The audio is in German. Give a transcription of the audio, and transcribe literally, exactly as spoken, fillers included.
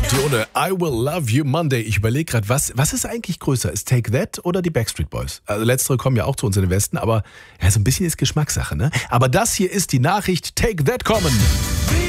Dione, I Will Love You Monday. Ich überlege gerade, was, was ist eigentlich größer? Ist Take That oder die Backstreet Boys? Also letztere kommen ja auch zu uns in den Westen, aber ja, so ein bisschen ist Geschmackssache, ne? Aber das hier ist die Nachricht, Take That kommen.